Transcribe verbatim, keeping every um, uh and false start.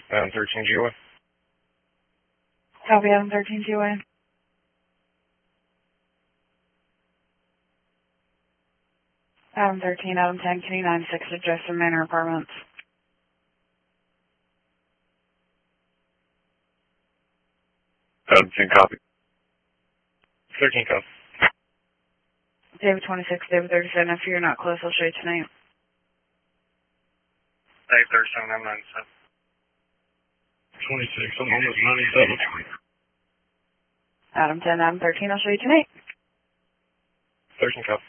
Adam thirteen G O A. Copy, Adam thirteen G O A. Adam thirteen, Adam ten, Kenny nine six to Justin Manor Apartments. Adam ten copy. thirteen copy. David twenty-six, David thirty-seven, if you're not close, I'll show you tonight. David thirty-seven, I'm ninety-seven. twenty-six, I'm almost ninety-seven. Adam ten, Adam thirteen, I'll show you tonight. thirteen copy.